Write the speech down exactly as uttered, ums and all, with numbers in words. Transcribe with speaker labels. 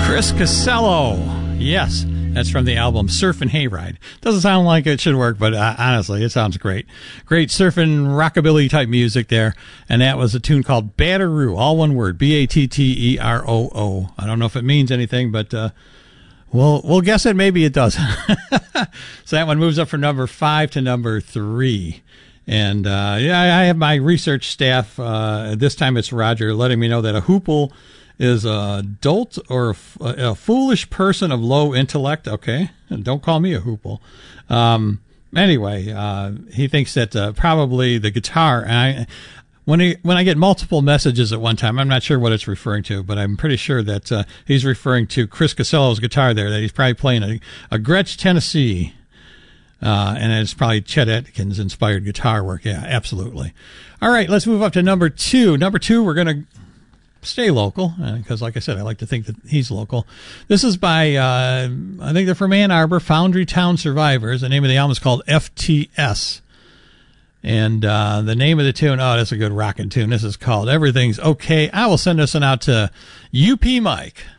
Speaker 1: Chris Casello. Yes, that's from the album Surfin' Hayride. Doesn't sound like it should work, but uh, honestly, it sounds great. Great surfing rockabilly type music there. And that was a tune called Batteroo, all one word, B A T T E R O O. I don't know if it means anything, but uh, we'll, we'll guess it. Maybe it does. So that one moves up from number five to number three. And uh, yeah, I have my research staff. Uh, this time it's Roger letting me know that a hoople is a dolt or a, a foolish person of low intellect. Okay, don't call me a hoople. Um, anyway, uh, he thinks that uh, probably the guitar. And I, when he when I get multiple messages at one time, I'm not sure what it's referring to, but I'm pretty sure that uh, he's referring to Chris Casello's guitar there. That he's probably playing a, a Gretsch Tennessee. Uh, and it's probably Chet Atkins inspired guitar work. Yeah, absolutely. All right, let's move up to number two. Number two, we're going to stay local because, uh, like I said, I like to think that he's local. This is by, uh, I think they're from Ann Arbor, Foundry Town Survivors. The name of the album is called F T S. And uh, the name of the tune, oh, that's a good rockin' tune. This is called Everything's Okay. I will send this one out to U P Mike.